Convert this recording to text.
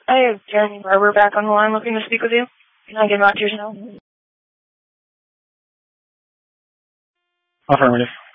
I have Jeremy Barber back on the line looking to speak with you. Can I get back to yourself? Affirmative.